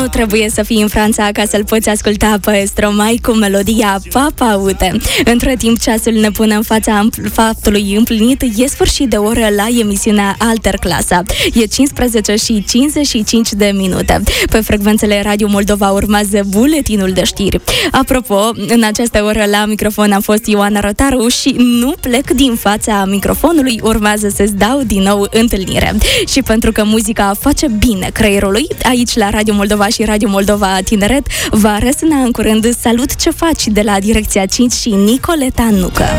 Nu trebuie să fii în Franța ca să-l poți asculta pe Stromae cu melodia Papa Ute. Între timp, ceasul ne pune în fața faptului împlinit. E sfârșit de oră la emisiunea Alterclasa. E 15:55 de minute. Pe frecvențele Radio Moldova urmează buletinul de știri. Apropo, în această oră la microfon a fost Ioana Rotaru și nu plec din fața microfonului, urmează să-ți dau din nou întâlnire. Și pentru că muzica face bine creierului, aici la Radio Moldova și Radio Moldova Tineret va răsuna în curând Salut ce faci de la Direcția 5 și Nicoleta Nucă.